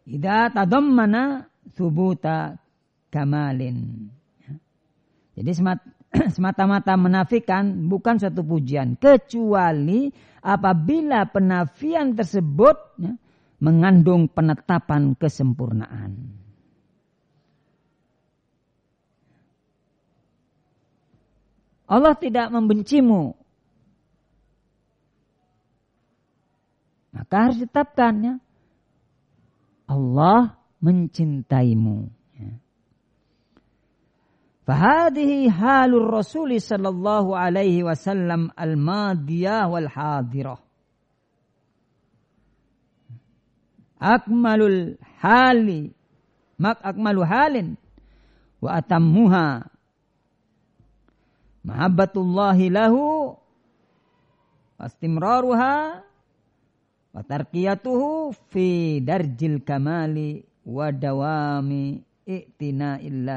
idza tadammana thubuta kamalin. Jadi semata-mata menafikan bukan suatu pujian, kecuali apabila penafian tersebut mengandung penetapan kesempurnaan. Allah tidak membencimu, maka harus ditetapkan Allah mencintaimu. Fahadihi halur Rasul sallallahu alaihi wasallam al-madiyah wal hadirah. Akmalu halin wa atammuha mahabbatullahi lahu wastimraruha wa tarqiyatuhu fi darjil kamali wa dawami i'tina'illah